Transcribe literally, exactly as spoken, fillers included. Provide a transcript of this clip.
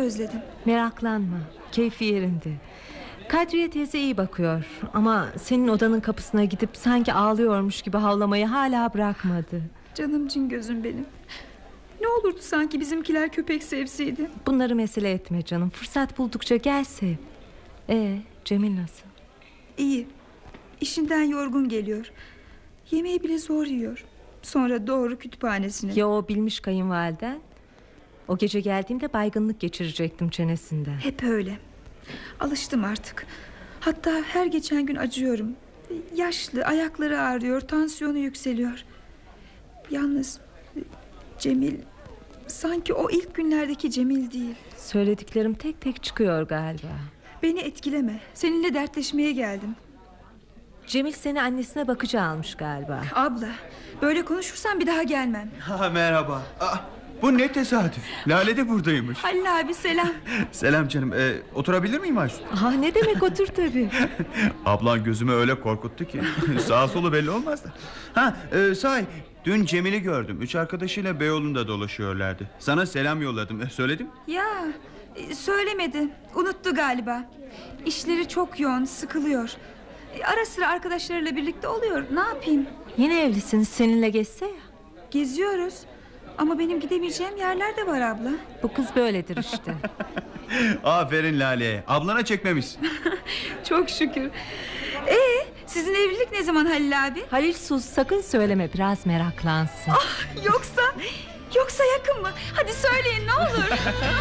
özledim. Meraklanma, keyfi yerinde. Kadriye teyze iyi bakıyor. Ama senin odanın kapısına gidip sanki ağlıyormuş gibi havlamayı hala bırakmadı. Canım cin gözüm benim. Ne olurdu sanki bizimkiler köpek sevseydi. Bunları mesele etme canım. Fırsat buldukça gel sev. Ee, Cemil nasıl? İyi. İşinden yorgun geliyor. Yemeği bile zor yiyor. Sonra doğru kütüphanesine. Ya o bilmiş kayınvaliden? O gece geldiğimde baygınlık geçirecektim çenesinden. Hep öyle. Alıştım artık. Hatta her geçen gün acıyorum. Yaşlı, ayakları ağrıyor, tansiyonu yükseliyor. Yalnız Cemil sanki o ilk günlerdeki Cemil değil. Söylediklerim tek tek çıkıyor galiba. Beni etkileme. Seninle dertleşmeye geldim. Cemil seni annesine bakıcı almış galiba. Abla, böyle konuşursan bir daha gelmem. Ha, merhaba. Aa, bu ne tesadüf. Lale de buradaymış. Halil abi selam. Selam canım. Ee, oturabilir miyim Ayşe? Ah, ne demek, otur tabii. Ablan gözümü öyle korkuttu ki sağa solu belli olmaz da. Ha, e, sahi dün Cemil'i gördüm. Üç arkadaşıyla Beyoğlu'nda dolaşıyorlardı. Sana selam yolladım. E, söyledim. Ya e, söylemedi. Unuttu galiba. İşleri çok yoğun, sıkılıyor. E, Ara sıra arkadaşlarıyla birlikte oluyor. Ne yapayım? Yine evlisiniz, seninle geçse ya. Geziyoruz. Ama benim gidemeyeceğim yerler de var abla. Bu kız böyledir işte. Aferin Lale'ye. Ablana çekmemişsin. Çok şükür. Ee, sizin evlilik ne zaman Halil abi? Halil sus, sakın söyleme, biraz meraklansın. Ah, yoksa Yoksa yakın mı? Hadi söyleyin ne olur.